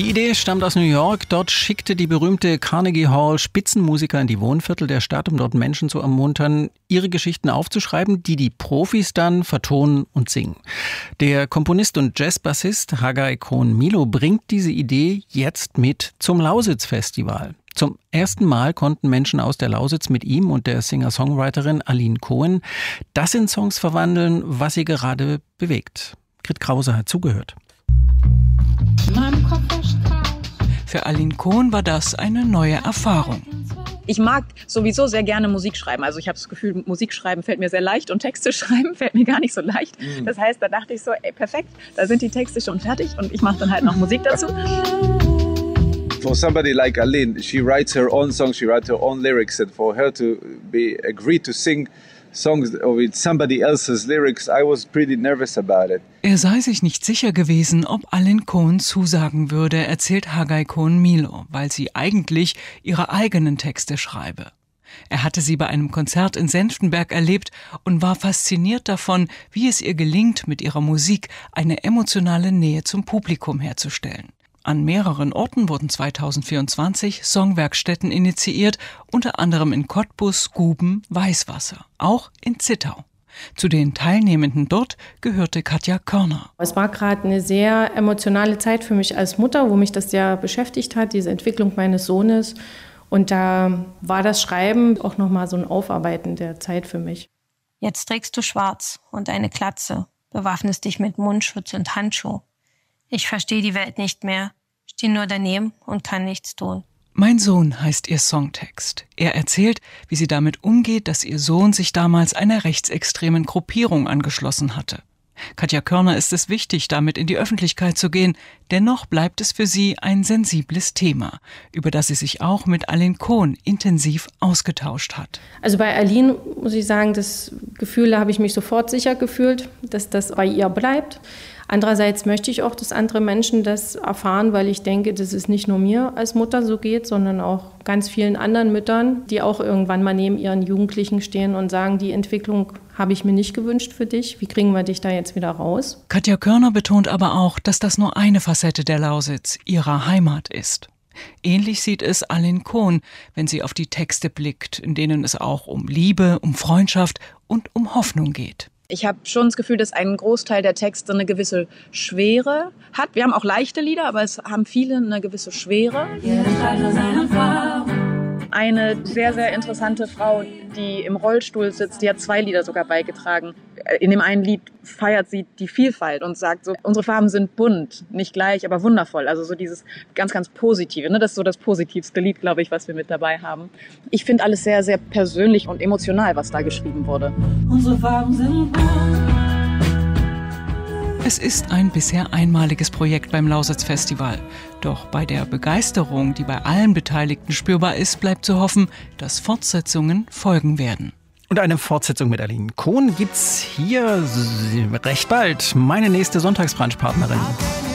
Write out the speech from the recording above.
Die Idee stammt aus New York. Dort schickte die berühmte Carnegie Hall Spitzenmusiker in die Wohnviertel der Stadt, um dort Menschen zu ermuntern, ihre Geschichten aufzuschreiben, die die Profis dann vertonen und singen. Der Komponist und Jazzbassist Haggai Cohn-Milo bringt diese Idee jetzt mit zum Lausitz-Festival. Zum ersten Mal konnten Menschen aus der Lausitz mit ihm und der Singer-Songwriterin Aline Cohen das in Songs verwandeln, was sie gerade bewegt. Grit Krause hat zugehört. Für Aline Cohen war das eine neue Erfahrung. Ich mag sowieso sehr gerne Musik schreiben. Also ich habe das Gefühl, Musik schreiben fällt mir sehr leicht und Texte schreiben fällt mir gar nicht so leicht. Das heißt, da dachte ich so, ey, perfekt, da sind die Texte schon fertig und ich mache dann halt noch Musik dazu. For somebody like Aline, she writes her own songs, she writes her own lyrics, and for her to be agreed to sing songs with somebody else's lyrics, I was pretty nervous about it. Er sei sich nicht sicher gewesen, ob Aline Cohen zusagen würde, erzählt Haggai Cohn-Milo, weil sie eigentlich ihre eigenen Texte schreibe. Er hatte sie bei einem Konzert in Senftenberg erlebt und war fasziniert davon, wie es ihr gelingt, mit ihrer Musik eine emotionale Nähe zum Publikum herzustellen. An mehreren Orten wurden 2024 Songwerkstätten initiiert, unter anderem in Cottbus, Guben, Weißwasser, auch in Zittau. Zu den Teilnehmenden dort gehörte Katja Körner. Es war gerade eine sehr emotionale Zeit für mich als Mutter, wo mich das sehr beschäftigt hat, diese Entwicklung meines Sohnes. Und da war das Schreiben auch nochmal so ein Aufarbeiten der Zeit für mich. Jetzt trägst du schwarz und eine Glatze, bewaffnest dich mit Mundschutz und Handschuh. Ich verstehe die Welt nicht mehr, stehe nur daneben und kann nichts tun. Mein Sohn heißt ihr Songtext. Er erzählt, wie sie damit umgeht, dass ihr Sohn sich damals einer rechtsextremen Gruppierung angeschlossen hatte. Katja Körner ist es wichtig, damit in die Öffentlichkeit zu gehen. Dennoch bleibt es für sie ein sensibles Thema, über das sie sich auch mit Aline Cohen intensiv ausgetauscht hat. Also bei Aline muss ich sagen, das Gefühl, da habe ich mich sofort sicher gefühlt, dass das bei ihr bleibt. Andererseits möchte ich auch, dass andere Menschen das erfahren, weil ich denke, dass es nicht nur mir als Mutter so geht, sondern auch ganz vielen anderen Müttern, die auch irgendwann mal neben ihren Jugendlichen stehen und sagen, die Entwicklung habe ich mir nicht gewünscht für dich. Wie kriegen wir dich da jetzt wieder raus? Katja Körner betont aber auch, dass das nur eine Facette der Lausitz, ihrer Heimat ist. Ähnlich sieht es Aline Cohen, wenn sie auf die Texte blickt, in denen es auch um Liebe, um Freundschaft und um Hoffnung geht. Ich habe schon das Gefühl, dass ein Großteil der Texte eine gewisse Schwere hat. Wir haben auch leichte Lieder, aber es haben viele eine gewisse Schwere. Eine sehr, sehr interessante Frau, die im Rollstuhl sitzt, die hat 2 Lieder sogar beigetragen. In dem einen Lied feiert sie die Vielfalt und sagt so, unsere Farben sind bunt, nicht gleich, aber wundervoll. Also so dieses ganz, ganz Positive. Ne? Das ist so das positivste Lied, glaube ich, was wir mit dabei haben. Ich finde alles sehr, sehr persönlich und emotional, was da geschrieben wurde. Unsere Farben sind bunt. Es ist ein bisher einmaliges Projekt beim Lausitz-Festival. Doch bei der Begeisterung, die bei allen Beteiligten spürbar ist, bleibt zu hoffen, dass Fortsetzungen folgen werden. Und eine Fortsetzung mit Aline Cohen gibt's hier recht bald. Meine nächste Sonntagsbrunch-Partnerin.